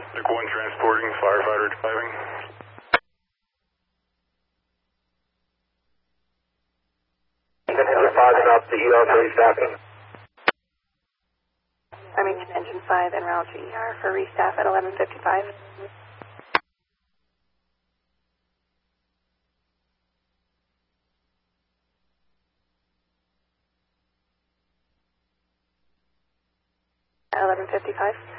Deck 1 transporting, firefighter diving. Engine 5 and up to ER for restaffing. Remington Engine 5 en route to ER for restaff at 11:55. At 11:55.